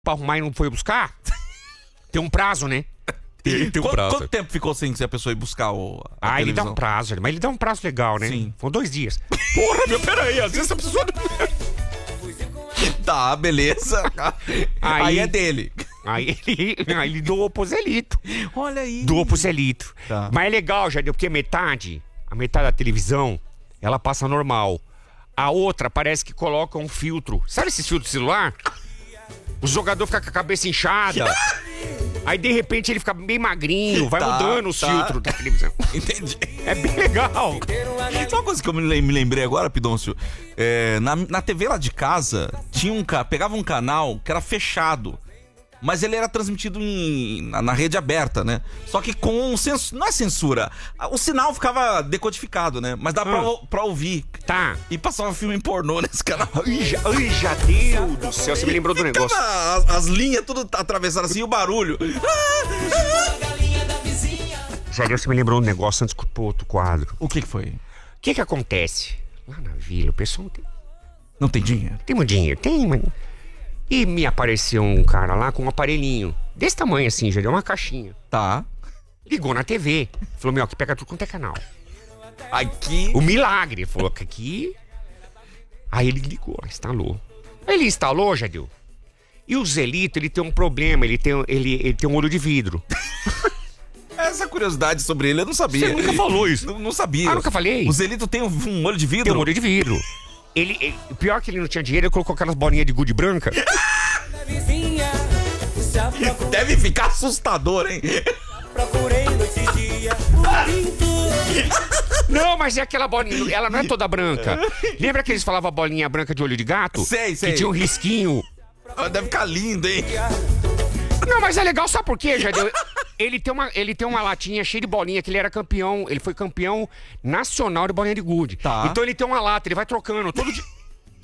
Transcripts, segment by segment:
pra arrumar e não foi buscar? Tem um prazo, né? Tem um prazo. Quanto tempo ficou sem se a pessoa ir buscar a ele dá televisão? um prazo, mas ele dá um prazo legal, né? Sim. Foram 2 dias. Porra, meu, peraí, às vezes a pessoa... Tá, beleza. Aí é dele. Aí ele doou pro Zelito. Olha aí. Doou pro Zelito. Tá. Mas é legal, já deu, porque a metade da televisão, ela passa normal. A outra parece que coloca um filtro. Sabe esses filtros de celular? O jogador fica com a cabeça inchada. Aí, de repente, ele fica bem magrinho. Vai mudando os filtros da televisão. Entendi. É bem legal. Sabe uma coisa que eu me lembrei agora, Pidoncio? Na TV lá de casa, pegava um canal que era fechado. Mas ele era transmitido na rede aberta, né? Só que com não é censura. O sinal ficava decodificado, né? Mas dá pra ouvir. Tá. E passava filme pornô nesse canal. Ai, já Deus do céu. Você me lembrou do negócio. As linhas tudo atravessadas assim e o barulho. Já Deus, você me lembrou um negócio antes de pôr outro quadro. O que foi? O que acontece? Lá na vila, o pessoal Não tem dinheiro? tem muito dinheiro. Tem, mano. E me apareceu um cara lá com um aparelhinho. Desse tamanho assim, já deu uma caixinha. Tá. Ligou na TV. Falou, meu, aqui pega tudo quanto é canal. Aqui. O milagre. Falou que aqui... Aí ele ligou, instalou. Ele instalou, Jadil. E o Zelito, ele tem um problema. Ele tem um olho de vidro. Essa curiosidade sobre ele eu não sabia. Você nunca falou isso? Não sabia. Ah, nunca falei? O Zelito tem um olho de vidro? Tem um olho de vidro. O pior é que ele não tinha dinheiro, ele colocou aquelas bolinhas de gude branca. Deve ficar assustador, hein? Não, mas é aquela bolinha, ela não é toda branca. Lembra que eles falavam a bolinha branca de olho de gato? Sei. Que tinha um risquinho. Deve ficar lindo, hein? Não, mas é legal, sabe por quê, Jadeu? Ele tem uma latinha cheia de bolinha, que ele era campeão. Ele foi campeão nacional de bolinha de gude. Tá. Então ele tem uma lata, ele vai trocando todo dia.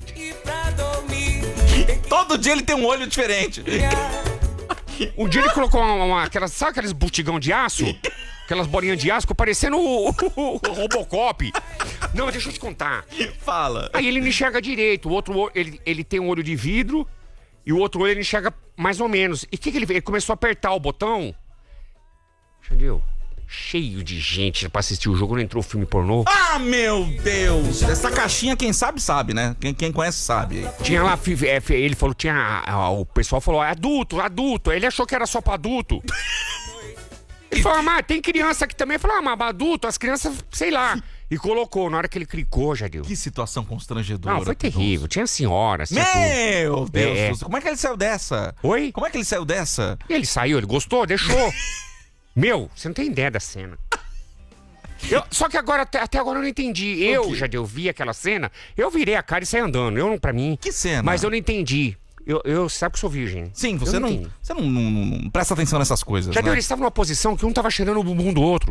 Todo dia ele tem um olho diferente. Um dia ele colocou sabe aqueles butigão de aço? Aquelas bolinhas de aço, ficou parecendo o Robocop. Não, deixa eu te contar. Fala. Aí ele não enxerga direito. O outro, ele tem um olho de vidro e o outro olho ele enxerga mais ou menos. E o que ele fez? Ele começou a apertar o botão. Entendeu? Cheio de gente pra assistir o jogo, não entrou filme pornô. Ah, meu Deus! Essa caixinha, quem sabe, né? Quem conhece sabe. Tinha lá, ele falou, o pessoal falou, adulto. Ele achou que era só pra adulto. Ele falou, mas tem criança aqui também. Ele falou, mas adulto, as crianças, sei lá. E colocou, na hora que ele clicou, já deu. Que situação constrangedora. Não, foi terrível. Tinha senhora, tinha Meu tudo. Deus! Como é que ele saiu dessa? Oi? Como é que ele saiu dessa? E ele saiu, ele gostou, deixou. Meu, você não tem ideia da cena. Só que agora, até agora eu não entendi. Eu vi aquela cena, eu virei a cara e saí andando. Pra mim. Que cena? Mas eu não entendi. Eu sabe que eu sou virgem. Sim, você não presta atenção nessas coisas, Já né? deu, eles estavam numa posição que um tava cheirando o bumbum do outro.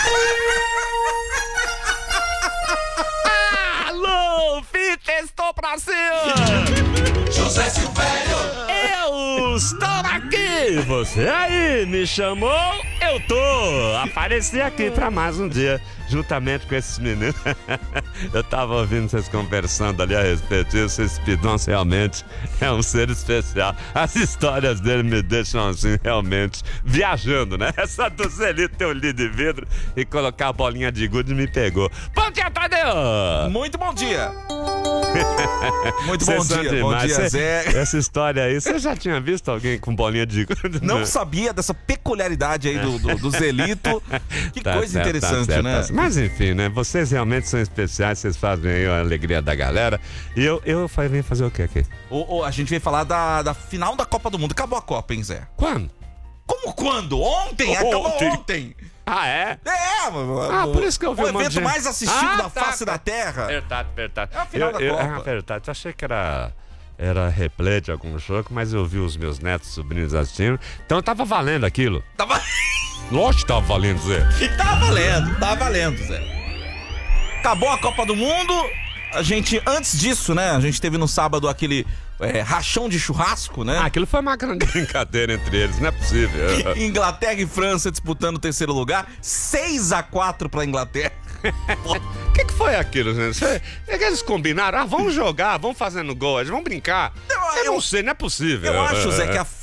Alô, Fita, estou pra cima! José Silvério! Eu estou aqui! Você aí me chamou? Eu tô! Apareci aqui pra mais um dia, juntamente com esses meninos. Eu tava ouvindo vocês conversando ali a respeito disso. Esse Pidoncio realmente é um ser especial. As histórias dele me deixam assim, realmente, viajando, né? Essa do Zelito ter um olho de vidro e colocar a bolinha de gude me pegou. Bom dia, Tadeu! Muito bom dia! Muito Cês bom são dia, demais. bom dia, Zé. Essa história aí, você já tinha visto alguém com bolinha de gude? Não sabia dessa peculiaridade aí do Zelito. Que coisa interessante, certo, né? Mas enfim, né? Vocês realmente são especiais, vocês fazem aí a alegria da galera. E eu vim fazer o quê aqui? A gente veio falar da final da Copa do Mundo. Acabou a Copa, hein, Zé? Quando? Como quando? Ontem! Acabou ontem! Ah, é? É, por isso que eu vi o um monte evento de gente. mais assistido da face da Terra. Verdade. É a final da Copa. Verdade. Eu achei que era replay de algum jogo, mas eu vi os meus netos, sobrinhos assistindo. Então tava valendo aquilo. Lógico que tava valendo, Zé. Tá valendo, Zé. Acabou a Copa do Mundo. A gente, antes disso, né? A gente teve no sábado aquele rachão de churrasco, né? Ah, aquilo foi uma grande brincadeira entre eles, não é possível. Inglaterra e França disputando o terceiro lugar, 6-4 pra Inglaterra. O que foi aquilo, gente? É que eles combinaram, vamos jogar, vamos fazendo gol, vamos brincar. Eu não sei, não é possível. Eu acho, Zé, que a